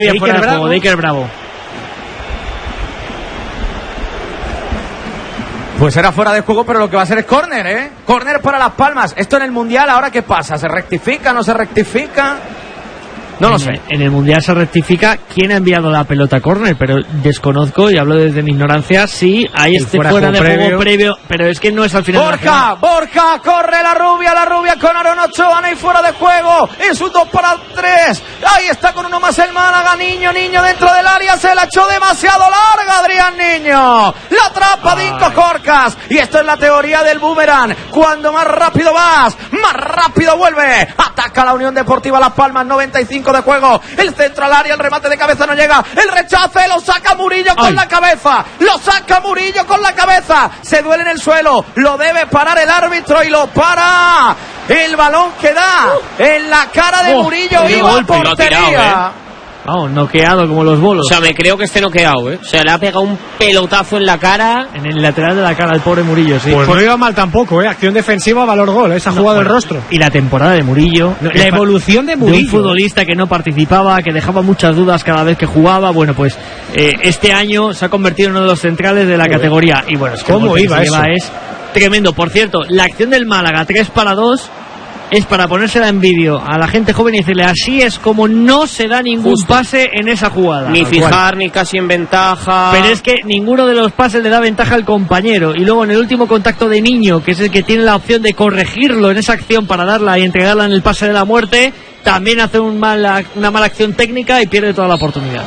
de Iker Bravo. Pues era fuera de juego, pero lo que va a ser es córner, ¿eh? Córner para Las Palmas. Esto en el Mundial, ¿ahora qué pasa? ¿Se rectifica, no se rectifica? No lo sé. En el Mundial se rectifica quién ha enviado la pelota a córner, pero desconozco y hablo desde mi ignorancia si hay fuera de juego previo, pero es que no es al final. Borja, corre la rubia con Aaron Ochoa, no hay fuera de juego, es un 2-3, ahí está con uno más el Málaga, Niño dentro del área, se la echó demasiado larga Adrián Niño, la atrapa Dinko Corcas, y esto es la teoría del boomerang, cuando más rápido vas, más rápido vuelve, ataca la Unión Deportiva Las Palmas, 95 de juego, el centro al área, el remate de cabeza no llega, el rechace, lo saca Murillo con la cabeza, se duele en el suelo, lo debe parar el árbitro y lo para, el balón que da en la cara de Murillo, iba a portería. Vamos, noqueado como los bolos. O sea, me creo que esté noqueado, O sea, le ha pegado un pelotazo en la cara. En el lateral de la cara al pobre Murillo, sí. Pues no iba mal tampoco, Acción defensiva, valor gol, Se ha jugado el rostro. Y la temporada de Murillo. La evolución de Murillo. De un futbolista que no participaba, que dejaba muchas dudas cada vez que jugaba. Bueno, pues este año se ha convertido en uno de los centrales de la categoría. Y bueno, es que ¿cómo iba eso? Es tremendo. Por cierto, la acción del Málaga, 3-2. Es para ponérsela en vídeo a la gente joven y decirle así es como no se da ningún pase en esa jugada. Ni fijar, ni casi en ventaja. Pero es que ninguno de los pases le da ventaja al compañero. Y luego en el último contacto de Niño, que es el que tiene la opción de corregirlo en esa acción para darla y entregarla en el pase de la muerte, también hace una mala acción técnica y pierde toda la oportunidad.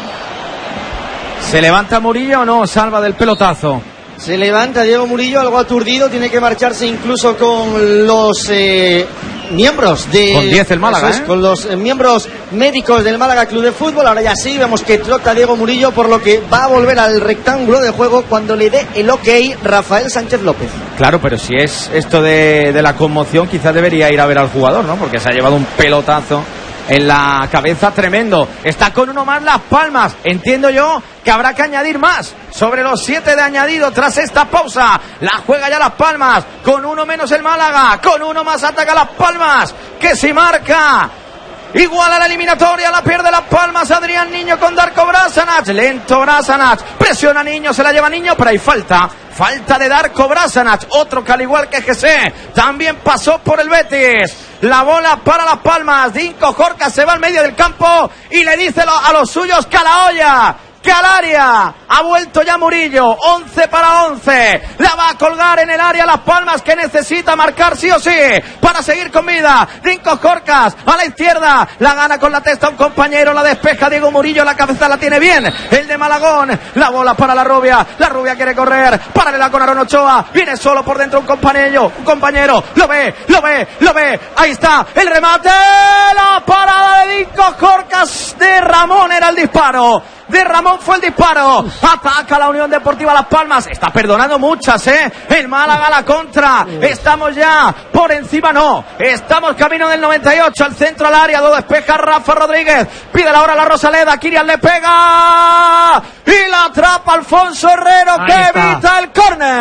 ¿Se levanta Murillo o no? Salva del pelotazo. Se levanta Diego Murillo, algo aturdido, tiene que marcharse incluso con los miembros de... Con 10 el Málaga, con los miembros médicos del Málaga Club de Fútbol. Ahora ya sí, vemos que trota Diego Murillo, por lo que va a volver al rectángulo de juego cuando le dé el ok Rafael Sánchez López. Claro, pero si es esto de la conmoción, quizás debería ir a ver al jugador, ¿no? Porque se ha llevado un pelotazo en la cabeza tremendo. Está con uno más Las Palmas. Entiendo yo que habrá que añadir más sobre los 7 de añadido tras esta pausa. La juega ya Las Palmas, con uno menos el Málaga, con uno más ataca Las Palmas, que si marca igual a la eliminatoria, la pierde Las Palmas. Adrián Niño con Darko Brasanac, lento Brasanac, presiona Niño, se la lleva Niño, pero hay falta de Darko Brasanac, otro que al igual que Jesse también pasó por el Betis. La bola para Las Palmas, Dinko Corcas se va al medio del campo y le dice a los suyos que a la olla, que al área. Ha vuelto ya Murillo, 11-11, la va a colgar en el área Las Palmas, que necesita marcar sí o sí para seguir con vida. Dinko Corcas a la izquierda, la gana con la testa un compañero, la despeja Diego Murillo, la cabeza la tiene bien el de Malagón, la bola para la rubia quiere correr, paralela con Aaron Ochoa, viene solo por dentro un compañero, lo ve, ahí está el remate, la parada de Dinko Corcas, de Ramón era el disparo. De Ramón fue el disparo. Ataca la Unión Deportiva Las Palmas. Está perdonando muchas, el Málaga la contra. Estamos ya por encima, no. Estamos camino del 98. Al centro al área. Lo despeja Rafa Rodríguez. Pide la hora la Rosaleda. Kirian le pega. Y la atrapa Alfonso Herrero, que evita el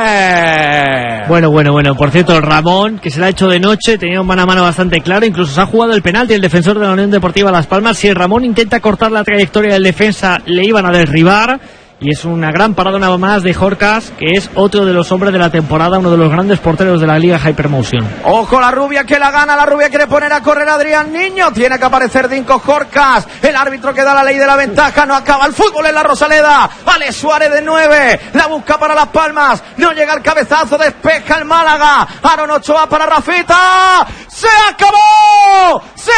córner. Bueno. Por cierto, Ramón, que se la ha hecho de noche, tenía un mano a mano bastante claro. Incluso se ha jugado el penalti el defensor de la Unión Deportiva Las Palmas. Si Ramón intenta cortar la trayectoria del defensa, le iban a derribar. Y es una gran parada una más de Corcas, que es otro de los hombres de la temporada, uno de los grandes porteros de la Liga Hypermotion. Ojo, la rubia que la gana, la rubia quiere poner a correr a Adrián Niño, tiene que aparecer Dinko Corcas, el árbitro que da la ley de la ventaja, no acaba el fútbol en la Rosaleda. Ale Suárez de 9, la busca para Las Palmas, no llega el cabezazo, despeja el Málaga. Aaron Ochoa para Rafita, ¡se acabó!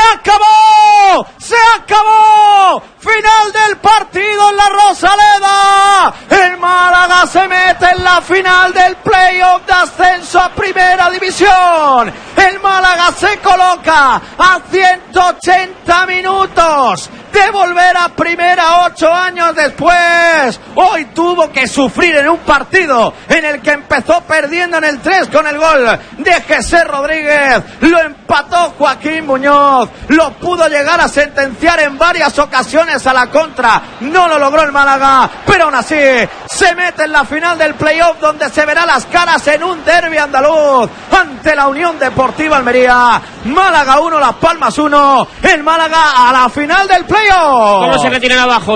Final del partido en la Rosaleda. El Málaga se mete en la final del playoff de ascenso a Primera División. El Málaga se coloca a 180 minutos de volver a Primera 8 años después. Hoy tuvo que sufrir en un partido en el que empezó perdiendo en el 3 con el gol de Jesse Rodríguez. Lo empató Joaquín Muñoz. Lo pudo llegar a sentenciar en varias ocasiones a la contra. No lo logró el Málaga, pero aún así se mete en la final del playoff, donde se verá las caras en un derbi andaluz ante la Unión Deportiva Almería. Málaga 1, Las Palmas 1. El Málaga a la final del playoff. Murillo. ¿Cómo se retiran abajo?